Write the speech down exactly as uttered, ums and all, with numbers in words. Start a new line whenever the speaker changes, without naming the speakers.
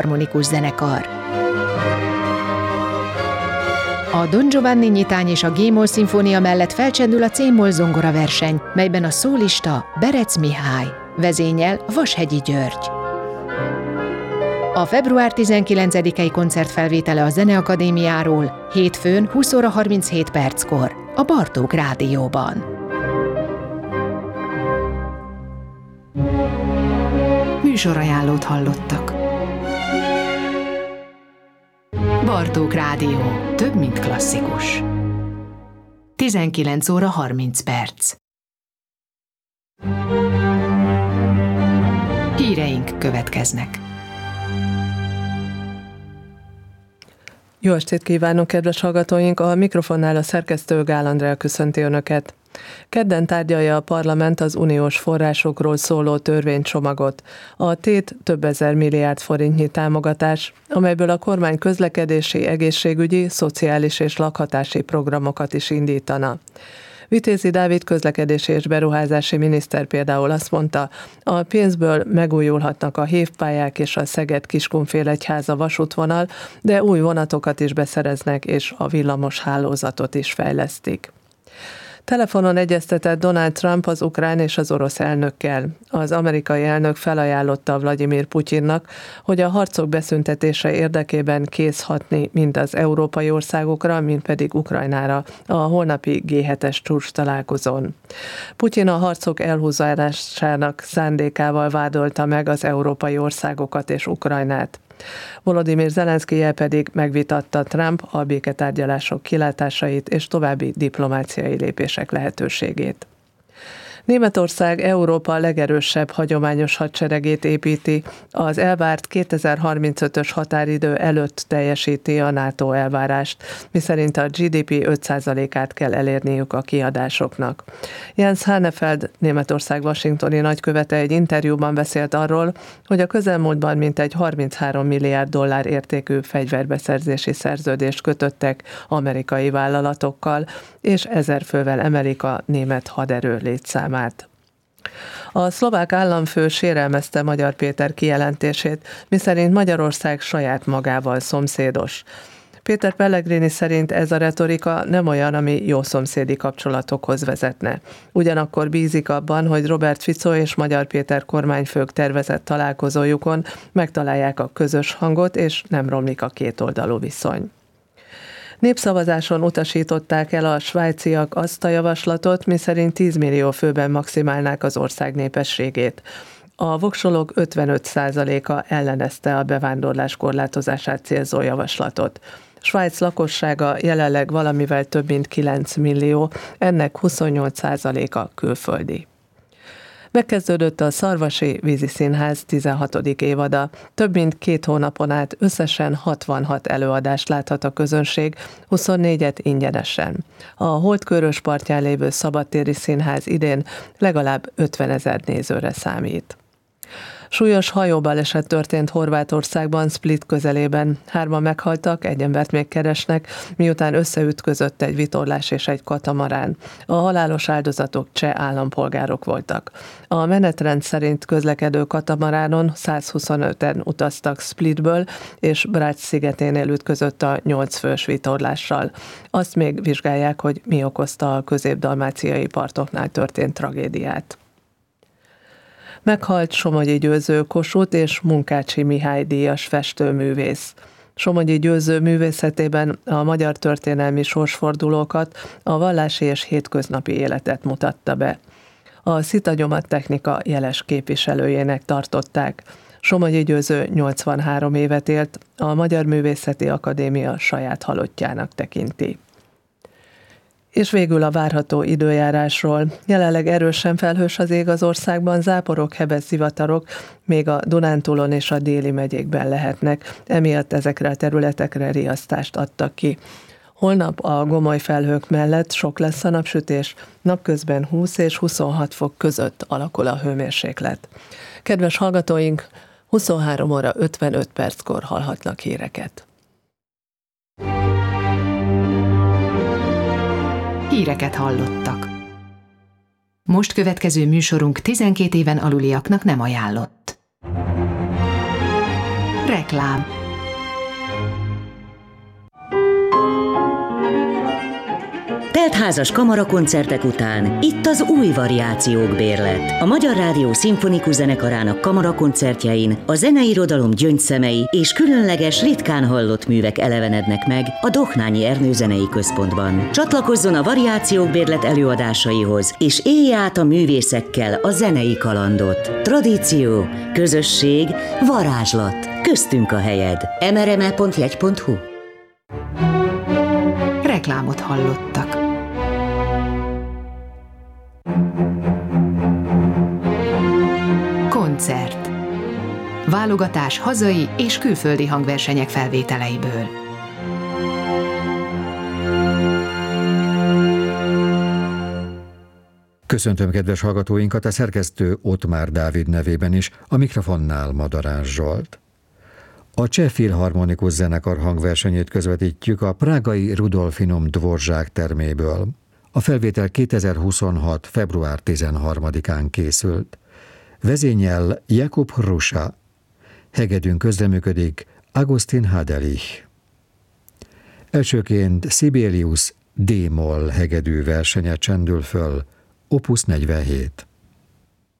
Filharmonikus Zenekar. A Don Giovanni nyitány és a G-moll szimfónia mellett felcsendül a C-moll zongora verseny, melyben a szólista Berec Mihály, vezényel Vashegyi György. A február tizenkilencedikei koncertfelvétele a Zeneakadémiáról hétfőn húsz óra harminchét perckor a Bartók Rádióban. Műsorajánlót hallottak. Bartók Rádió. Több, mint klasszikus. tizenkilenc óra harminc perc. Híreink következnek.
Jó estét kívánok, kedves hallgatóink! A mikrofonnál a szerkesztő Gál Andrea köszönti Önöket. Kedden tárgyalja a parlament az uniós forrásokról szóló törvénycsomagot. A tét több ezer milliárd forintnyi támogatás, amelyből a kormány közlekedési, egészségügyi, szociális és lakhatási programokat is indítana. Vitézi Dávid közlekedési és beruházási miniszter például azt mondta, a pénzből megújulhatnak a hévpályák és a Szeged-Kiskunfélegyháza vasútvonal, de új vonatokat is beszereznek, és a villamos hálózatot is fejlesztik. Telefonon egyeztetett Donald Trump az ukrán és az orosz elnökkel. Az amerikai elnök felajánlotta Vladimir Putyinnak, hogy a harcok beszüntetése érdekében kész hatni mind az európai országokra, mind pedig Ukrajnára a holnapi gé hetes csúcs találkozón. Putyin a harcok elhúzásának szándékával vádolta meg az európai országokat és Ukrajnát. Volodymyr Zelenszkijjel pedig megvitatta Trump a béketárgyalások kilátásait és további diplomáciai lépések lehetőségét. Németország Európa legerősebb hagyományos hadseregét építi, az elvárt kétezer-harmincötös határidő előtt teljesíti a NATO elvárást, miszerint a gé dé pé öt százalékát kell elérniük a kiadásoknak. Jens Hannefeld, Németország washingtoni nagykövete egy interjúban beszélt arról, hogy a közelmúltban mintegy harminchárom milliárd dollár értékű fegyverbeszerzési szerződést kötöttek amerikai vállalatokkal, és ezer fővel emelik a német haderő létszámát. A szlovák államfő sérelmezte Magyar Péter kijelentését, miszerint Magyarország saját magával szomszédos. Péter Pellegrini szerint ez a retorika nem olyan, ami jó szomszédi kapcsolatokhoz vezetne. Ugyanakkor bízik abban, hogy Robert Fico és Magyar Péter kormányfők tervezett találkozójukon megtalálják a közös hangot, és nem romlik a kétoldalú viszony. Népszavazáson utasították el a svájciak azt a javaslatot, miszerint tíz millió főben maximálnák az ország népességét. A voksolók ötvenöt százaléka ellenezte a bevándorlás korlátozását célzó javaslatot. Svájc lakossága jelenleg valamivel több mint kilenc millió, ennek huszonnyolc százaléka külföldi. Megkezdődött a Szarvasi Víziszínház tizenhatodik évada. Több mint két hónapon át összesen hatvanhat előadást láthat a közönség, huszonnégyet ingyenesen. A Holdkörös partján lévő szabadtéri színház idén legalább ötvenezer nézőre számít. Súlyos hajóbaleset történt Horvátországban, Split közelében. Hárman meghaltak, egy embert még keresnek, miután összeütközött egy vitorlás és egy katamarán. A halálos áldozatok cseh állampolgárok voltak. A menetrend szerint közlekedő katamaránon százhuszonöten utaztak Splitből, és Brač szigeténél ütközött a nyolc fős vitorlással. Azt még vizsgálják, hogy mi okozta a közép-dalmáciai partoknál történt tragédiát. Meghalt Somogyi Győző Kossuth és Munkácsi Mihály díjas festőművész. Somogyi Győző művészetében a magyar történelmi sorsfordulókat, a vallási és hétköznapi életet mutatta be. A szitanyomat technika jeles képviselőjének tartották. Somogyi Győző nyolcvanhárom évet élt, a Magyar Művészeti Akadémia saját halottjának tekinti. És végül a várható időjárásról. Jelenleg erősen felhős az ég az országban, záporok, hebes zivatarok, még a Dunántúlon és a déli megyékben lehetnek, emiatt ezekre a területekre riasztást adtak ki. Holnap a gomoly felhők mellett sok lesz a napsütés, napközben húsz és huszonhat fok között alakul a hőmérséklet. Kedves hallgatóink, huszonhárom óra ötvenöt perckor hallhatnak híreket.
Híreket hallottak. Most következő műsorunk tizenkét éven aluliaknak nem ajánlott. Reklám.
Teltházas kamarakoncertek után itt az új variációk bérlet. A Magyar Rádió Szimfonikus Zenekarának kamarakoncertjein a zeneirodalom gyöngyszemei és különleges, ritkán hallott művek elevenednek meg a Dohnányi Ernő Zenei Központban. Csatlakozzon a variációk bérlet előadásaihoz, és élje át a művészekkel a zenei kalandot. Tradíció, közösség, varázslat. Köztünk a helyed. mrme pont jegy pont hu.
Reklámot hallottak. Koncert. Válogatás hazai és külföldi hangversenyek felvételeiből.
Köszöntöm kedves hallgatóinkat, a szerkesztő Ottmár Dávid nevében is, a mikrofonnál Madarás Zsolt. A Cseh Filharmonikus Zenekar hangversenyét közvetítjük a prágai Rudolfinum Dvorzsák terméből. A felvétel kétezer-huszonhat. február tizenharmadikán készült. Vezényel Jakub Hrusa. Hegedűn közreműködik Agustin Hadelich. Elsőként Sibelius D-moll hegedű versenye csendül föl, opus negyvenhét.